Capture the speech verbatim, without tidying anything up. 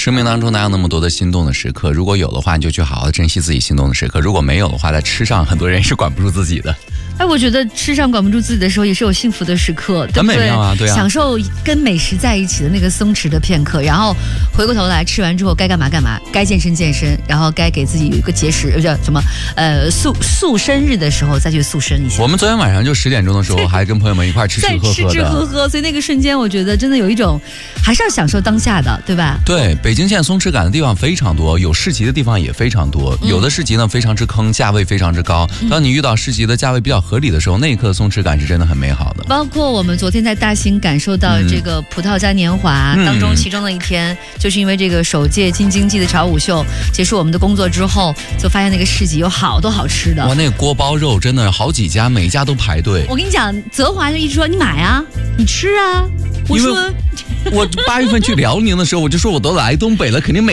生命当中哪有那么多的心动的时刻？如果有的话，你就去好好的珍惜自己心动的时刻；如果没有的话，在吃上很多人是管不住自己的。 哎，我觉得吃上管不住自己的时候，也是有幸福的时刻，对不对？ 很美妙啊，对啊， 享受跟美食在一起的那个松弛的片刻，然后回过头来吃完之后该干嘛干嘛，该健身健身，然后该给自己有一个节食，叫什么呃塑塑身日的时候再去塑身一下。 我们昨天晚上就十点钟的时候，还跟朋友们一块吃吃喝喝的， 吃吃喝喝，所以那个瞬间，我觉得真的有一种还是要享受当下的，对吧？ 对，北京现在松弛感的地方非常多，有市集的地方也非常多，有的市集呢非常之坑，价位非常之高。当你遇到市集的价位比较合理的时候，那一刻松弛感是真的很美好的。 包括我们昨天在大兴感受到这个葡萄嘉年华、嗯、当中，其中的一天，就是因为这个首届京津冀的炒舞秀结束我们的工作之后，就发现那个市集有好多好吃的。 哇，那个锅包肉真的好几家，每一家都排队。 我跟你讲，泽华就一直说你买啊，你吃啊。我说， 我八月份去辽宁的时候，我就说我都来东北了，肯定每